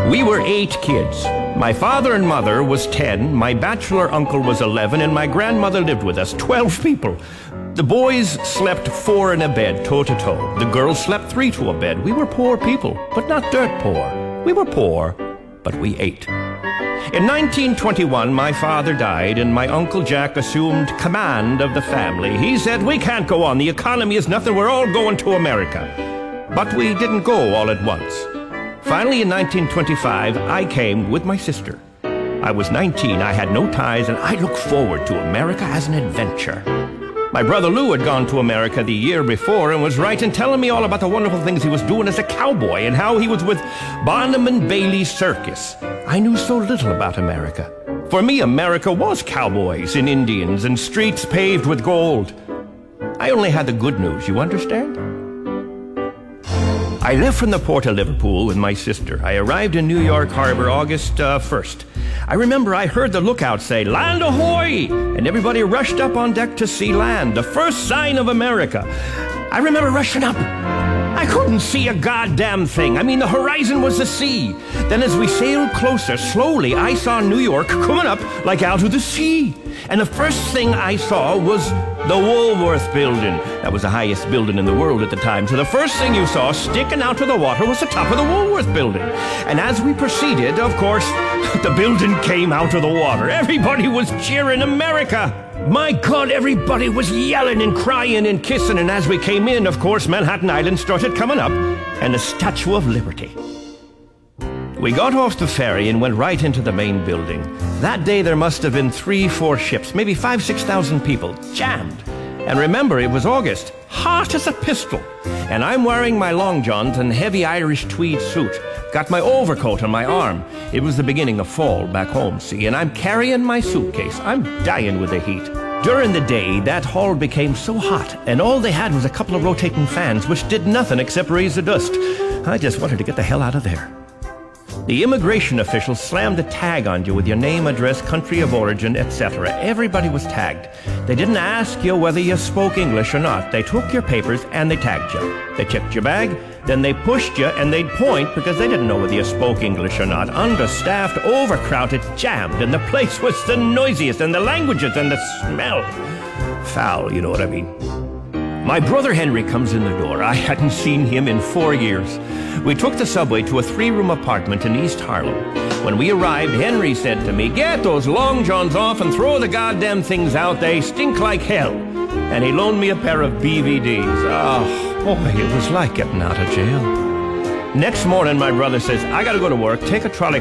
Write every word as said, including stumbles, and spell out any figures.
We were eight kids. My father and mother was ten, my bachelor uncle was eleven, and my grandmother lived with us, twelve people. The boys slept four in a bed, toe to toe. The girls slept three to a bed. We were poor people, but not dirt poor. We were poor, but we ate. In nineteen twenty-one, my father died, and my Uncle Jack assumed command of the family. He said, "We can't go on. The economy is nothing. We're all going to America." But we didn't go all at once. Finally, in nineteen twenty-five, I came with my sister. I was nineteen, I had no ties, and I looked forward to America as an adventure. My brother Lou had gone to America the year before and was writing, telling me all about the wonderful things he was doing as a cowboy and how he was with Barnum and Bailey Circus. I knew so little about America. For me, America was cowboys and Indians and streets paved with gold. I only had the good news, you understand? I left from the port of Liverpool with my sister. I arrived in New York Harbor August uh, first. I remember I heard the lookout say, "Land ahoy!" and everybody rushed up on deck to see land, the first sign of America. I remember rushing up. I couldn't see a goddamn thing. I mean, the horizon was the sea. Then as we sailed closer, slowly, I saw New York coming up like out of the sea. And the first thing I saw was the Woolworth Building. That was the highest building in the world at the time. So the first thing you saw sticking out of the water was the top of the Woolworth Building. And as we proceeded, of course, the building came out of the water. Everybody was cheering America. My God, everybody was yelling and crying and kissing. And as we came in, of course, Manhattan Island started coming up and the Statue of Liberty. We got off the ferry and went right into the main building. That day there must have been three, four ships, maybe five, six thousand people, jammed. And remember, it was August, hot as a pistol. And I'm wearing my long johns and heavy Irish tweed suit. Got my overcoat on my arm. It was the beginning of fall back home, see, and I'm carrying my suitcase. I'm dying with the heat. During the day, that hall became so hot, and all they had was a couple of rotating fans, which did nothing except raise the dust. I just wanted to get the hell out of there. The immigration officials slammed a tag on you with your name, address, country of origin, et cetera. Everybody was tagged. They didn't ask you whether you spoke English or not. They took your papers and they tagged you. They checked your bag, then they pushed you and they'd point because they didn't know whether you spoke English or not. Understaffed, overcrowded, jammed, and the place was the noisiest, and the languages and the smell. Foul, you know what I mean. My brother Henry comes in the door. I hadn't seen him in four years. We took the subway to a three-room apartment in East Harlem. When we arrived, Henry said to me, "Get those long johns off and throw the goddamn things out. They stink like hell." And he loaned me a pair of B V Ds. Oh, boy, it was like getting out of jail. Next morning, my brother says, "I gotta go to work. Take a trolley